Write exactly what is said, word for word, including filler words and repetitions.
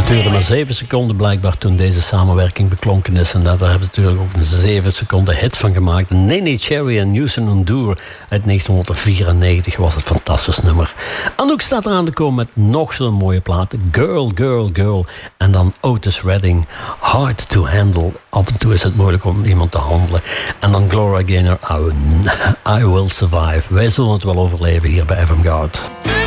duurde maar zeven seconden blijkbaar toen deze samenwerking beklonken is. En daar hebben we natuurlijk ook een zeven seconden hit van gemaakt. Nene Cherry en Newson Undur uit negentien vierennegentig was het fantastisch nummer. Anouk staat eraan te komen met nog zo'n mooie plaat. Girl, Girl, Girl. En dan Otis Redding. Hard to handle. Af en toe is het moeilijk om iemand te handelen. En dan Gloria Gaynor. I, I Will Survive. Wij zullen het wel overleven hier bij F M Goud.